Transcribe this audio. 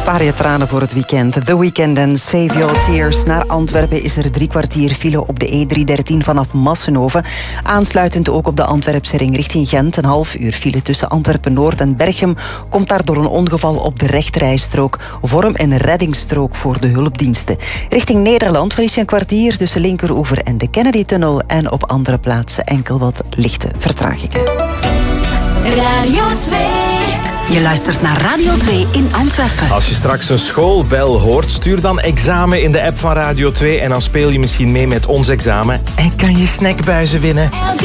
Spaar je tranen voor het weekend. The Weeknd en Save Your Tears. Naar Antwerpen is er 3 kwartier file op de E313 vanaf Massenhoven. Aansluitend ook op de Antwerpse ring richting Gent. Een half uur file tussen Antwerpen-Noord en Berchem komt daar door een ongeval op de rechterrijstrook. Vorm een reddingsstrook voor de hulpdiensten. Richting Nederland verlies je een kwartier tussen Linkeroever en de Kennedy-tunnel. En op andere plaatsen enkel wat lichte vertragingen. Radio 2. Je luistert naar Radio 2 in Antwerpen. Als je straks een schoolbel hoort, stuur dan examen in de app van Radio 2 en dan speel je misschien mee met ons examen en kan je snackbuizen winnen.